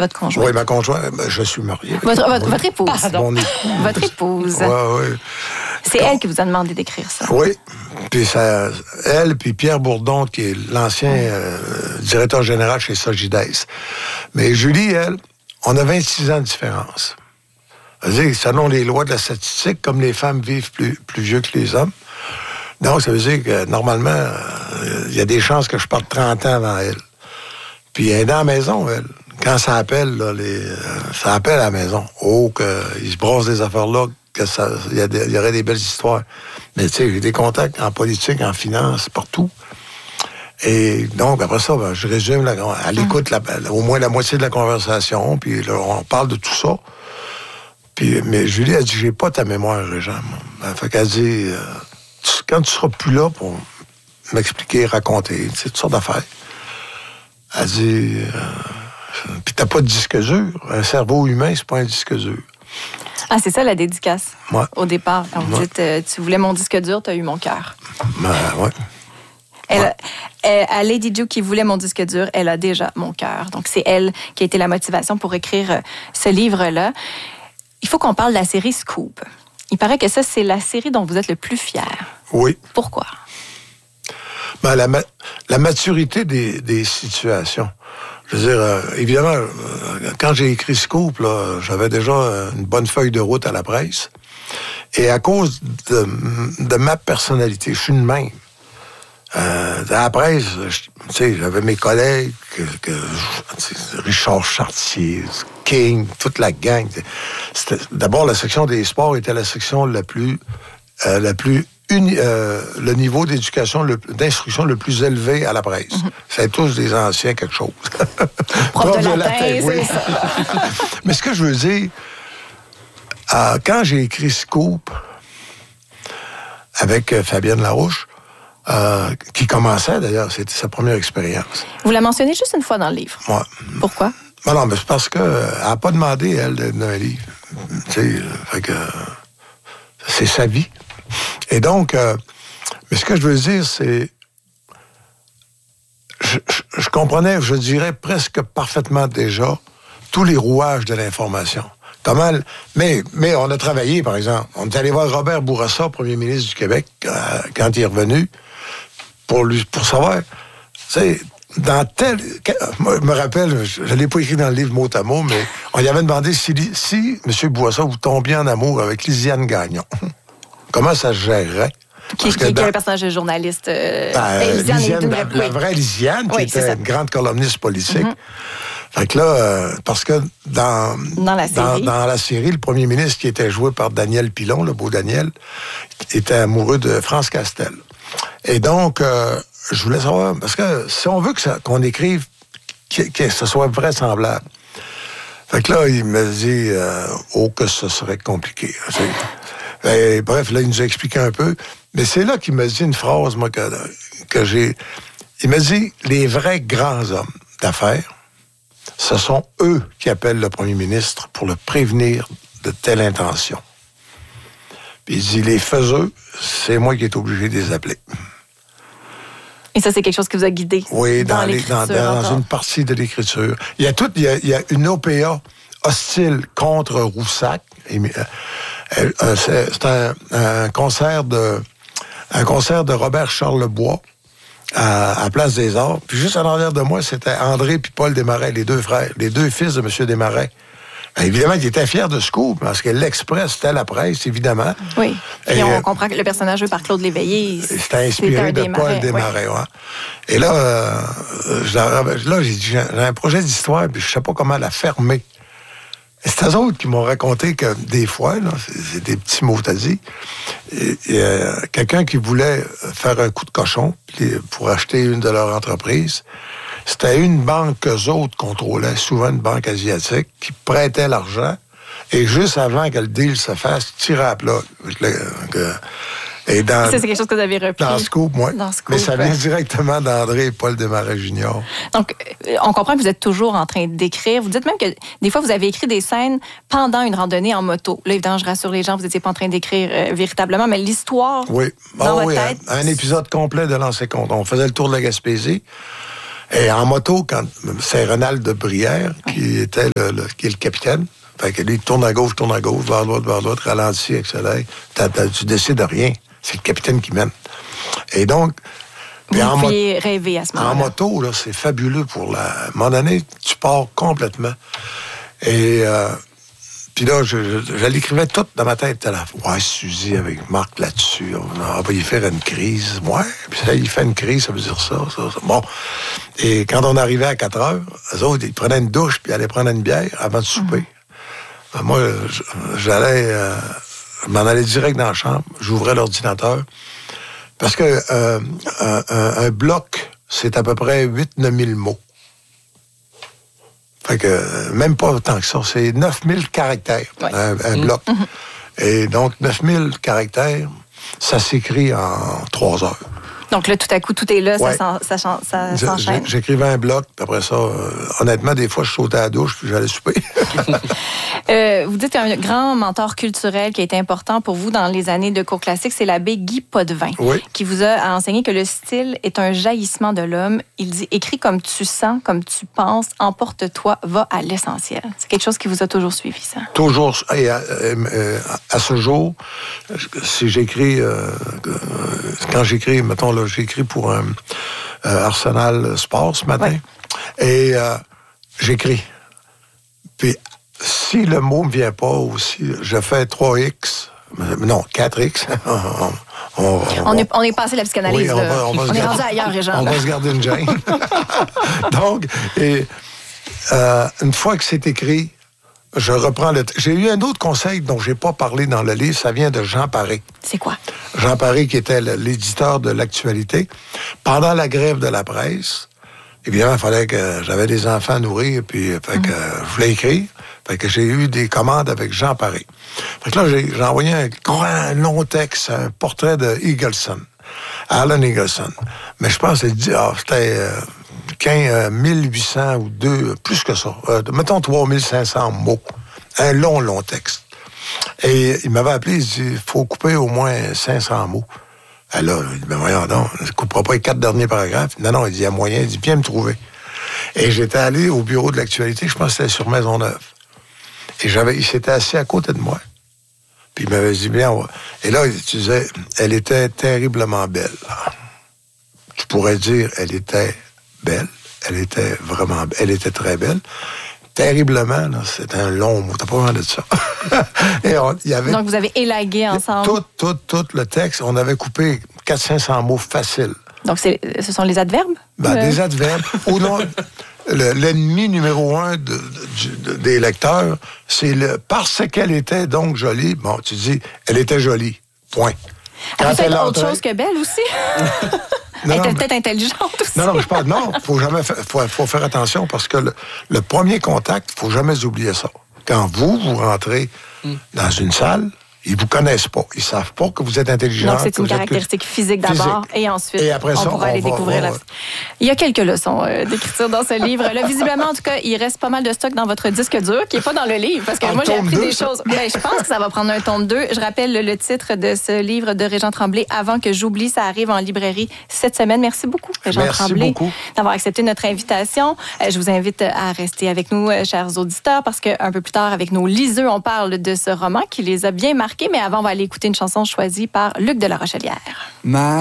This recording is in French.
Votre conjointe. Oui, ma conjointe, je suis marié. Votre épouse. Pardon. Mon épouse. Votre épouse. Oui. C'est elle qui vous a demandé d'écrire ça. Oui. Puis elle, puis Pierre Bourdon, qui est l'ancien directeur général chez Sogides. Mais Julie, elle, on a 26 ans de différence. C'est-à-dire, selon les lois de la statistique, comme les femmes vivent plus vieux que les hommes, donc ça veut dire que normalement, il y a des chances que je parte 30 ans avant elle. Puis elle est dans la maison, elle. Quand ça appelle, là, ça appelle à la maison. Oh, qu'ils se brossent des affaires là, il y aurait des belles histoires. Mais tu sais, j'ai des contacts en politique, en finance, partout. Et donc, après ça, je résume, elle écoute au moins la moitié de la conversation, puis là, on parle de tout ça. Puis, mais Julie a dit, j'ai pas ta mémoire, Régent. Fait qu'elle dit, quand tu seras plus là pour m'expliquer, raconter, tu sais, toutes sortes d'affaires. Elle dit, puis t'as pas de disque dur. Un cerveau humain, c'est pas un disque dur. Ah, c'est ça la dédicace. Ouais. Au départ, quand vous dites, tu voulais mon disque dur, t'as eu mon cœur. Ouais. À Lady Diou qui voulait mon disque dur, elle a déjà mon cœur. Donc, c'est elle qui a été la motivation pour écrire ce livre-là. Il faut qu'on parle de la série Scoop. Il paraît que ça, c'est la série dont vous êtes le plus fier. Oui. Pourquoi? La maturité des situations. Je veux dire, évidemment, quand j'ai écrit Scoop, là, j'avais déjà une bonne feuille de route à la presse. Et à cause de ma personnalité, je suis de même. À la presse, tu sais, j'avais mes collègues, Richard Chartier, King, toute la gang. D'abord, la section des sports était la section le niveau d'éducation, d'instruction le plus élevé à la presse. C'est tous des anciens quelque chose. Prof de latin, oui. c'est ça. Mais ce que je veux dire, quand j'ai écrit Scoop avec Fabienne Larouche, qui commençait d'ailleurs, c'était sa première expérience. Vous la mentionnez juste une fois dans le livre. Ouais. Pourquoi? Non, mais c'est parce qu'elle n'a pas demandé, elle, d'un livre. Tu sais, fait que c'est sa vie. Et donc, mais ce que je veux dire, c'est... Je comprenais, je dirais presque parfaitement déjà, tous les rouages de l'information. Comment... Mais on a travaillé, par exemple. On est allé voir Robert Bourassa, premier ministre du Québec, quand il est revenu, pour savoir... Tu sais, dans tel... Moi, je me rappelle, je ne l'ai pas écrit dans le livre mot à mot, mais on lui avait demandé si M. Bourassa, vous tombiez en amour avec Lisiane Gagnon. Comment ça se gérerait? Qui est le personnage de journaliste? Lisiane, la vraie Lisiane, qui était une grande columniste politique. Fait que là, parce que dans la série, le premier ministre qui était joué par Daniel Pilon, le beau Daniel, était amoureux de France Castel. Et donc, je voulais savoir, parce que si on veut qu'on écrive, que ce soit vraisemblable. Fait que là, il me dit, que ce serait compliqué. Et bref, là, il nous a expliqué un peu. Mais c'est là qu'il m'a dit une phrase, moi, que j'ai... Il m'a dit, les vrais grands hommes d'affaires, ce sont eux qui appellent le premier ministre pour le prévenir de telle intention. Puis il dit, les faiseux, c'est moi qui est obligé de les appeler. Et ça, c'est quelque chose qui vous a guidé? Oui, dans une partie de l'écriture. Il y a une OPA hostile contre Roussac. C'est un concert de Robert Charlebois à Place des Arts. Puis juste en arrière de moi, c'était André et Paul Desmarais, les deux frères, les deux fils de M. Desmarais. Évidemment, il était fier de Scoop, parce que l'Express, c'était la presse, évidemment. Oui. Et on comprend que le personnage joué par Claude Léveillé, c'était inspiré de Paul Desmarais. Ouais. Et là, j'ai dit, j'ai un projet d'histoire, puis je ne sais pas comment la fermer. Et c'est eux autres qui m'ont raconté que des fois, là, c'est des petits mots t'as dit, quelqu'un qui voulait faire un coup de cochon pour acheter une de leurs entreprises, c'était une banque qu'eux autres contrôlaient, souvent une banque asiatique, qui prêtait l'argent, et juste avant que le deal se fasse, tirait à plat. Et ça, c'est quelque chose que vous avez repris. Dans Scoop, moi. Mais ça vient directement d'André et Paul Desmarais Junior. Donc, on comprend que vous êtes toujours en train d'écrire. Vous dites même que des fois, vous avez écrit des scènes pendant une randonnée en moto. Là, évidemment, je rassure les gens, vous n'étiez pas en train d'écrire véritablement, mais l'histoire dans votre tête... Un épisode complet de Lancer Compte. On faisait le tour de la Gaspésie. Et en moto, quand c'est Ronald de Brière, qui était qui est le capitaine. Fait que lui, il tourne à gauche, vers l'autre, ralentit, accélère. Tu décides de rien. C'est le capitaine qui mène. Et donc... Vous pouviez rêver à ce moment-là. En moto, là, c'est fabuleux pour à un moment donné, tu pars complètement. Et puis là, je l'écrivais tout dans ma tête. Là. Ouais, Suzy avec Marc là-dessus. On va y faire une crise. Ouais, puis ça, il fait une crise, ça veut dire ça. Bon. Et quand on arrivait à 4 heures, eux autres, ils prenaient une douche puis allaient prendre une bière avant de souper. Moi, j'allais... je m'en allais direct dans la chambre. J'ouvrais l'ordinateur. Parce que un bloc, c'est à peu près 8-9 000 mots. Fait que même pas autant que ça. C'est 9 000 caractères, un bloc. Et donc, 9 000 caractères, ça s'écrit en 3 heures. Donc là, tout à coup, tout est là, ça s'enchaîne. J'écrivais un bloc, puis après ça, honnêtement, des fois, je sautais à la douche, puis j'allais souper. Vous dites qu'un grand mentor culturel qui a été important pour vous dans les années de cours classiques, c'est l'abbé Guy Potvin, qui vous a enseigné que le style est un jaillissement de l'homme. Il dit « Écris comme tu sens, comme tu penses, emporte-toi, va à l'essentiel ». C'est quelque chose qui vous a toujours suivi, ça? Toujours. Et à ce jour, si j'écris... quand j'écris, mettons, là, j'écris pour un Arsenal Sport ce matin. Et j'écris. Puis, si le mot ne me vient pas aussi, je fais 3X, non, 4X. On est passé la psychanalyse. Oui, on est rendu ailleurs, Régent. On va se garder une gêne. Donc, une fois que c'est écrit, je reprends le... J'ai eu un autre conseil dont je n'ai pas parlé dans le livre, ça vient de Jean Paré. C'est quoi? Jean Paré, qui était l'éditeur de l'Actualité. Pendant la grève de la presse, évidemment, il fallait que j'avais des enfants à nourrir, puis fait que je voulais écrire. Fait que j'ai eu des commandes avec Jean Paré. Fait que là, j'ai envoyé un grand, long texte, un portrait de Eagleson, Alan Eagleson. Mais je pense que c'était 1800 ou plus que ça. Mettons 3500 mots. Un long texte. Et il m'avait appelé, il dit, il faut couper au moins 500 mots. Alors, il dit, ben voyons donc, je ne couperai pas les 4 derniers paragraphes. Non, il dit, il y a moyen, il dit, viens me trouver. Et j'étais allé au bureau de l'Actualité, je pense que c'était sur Maisonneuve. Et il s'était assis à côté de moi. Puis il m'avait dit, bien, et là, il disait, elle était terriblement belle. Tu pourrais dire, elle était belle. Elle était très belle. Terriblement, là, c'était un long mot. T'as pas besoin de ça. Donc, vous avez élagué ensemble. Tout le texte, on avait coupé 400-500 mots faciles. Donc, ce sont les adverbes? Des adverbes. Ou non, l'ennemi numéro 1 des lecteurs, c'est parce qu'elle était donc jolie. Bon, tu dis, elle était jolie. Point. Elle fait autre chose que belle aussi? Elle était peut-être intelligente aussi. Non, je parle. Non, faut faire attention parce que le premier contact, il ne faut jamais oublier ça. Quand vous rentrez dans une salle, ils ne vous connaissent pas. Ils ne savent pas que vous êtes intelligent. Donc, c'est une caractéristique physique d'abord, et ensuite, après ça, on pourra aller découvrir Il y a quelques leçons d'écriture dans ce livre-là. Visiblement, en tout cas, il reste pas mal de stock dans votre disque dur, qui n'est pas dans le livre, parce que moi, j'ai appris des choses. Je pense que ça va prendre un tome 2. Je rappelle le titre de ce livre de Régent Tremblay, Avant que j'oublie, ça arrive en librairie cette semaine. Merci beaucoup, Régent Tremblay, d'avoir accepté notre invitation. Je vous invite à rester avec nous, chers auditeurs, parce qu'un peu plus tard, avec nos liseux, on parle de ce roman qui les a bien marqués. Mais avant, on va aller écouter une chanson choisie par Luc de La Rochelière.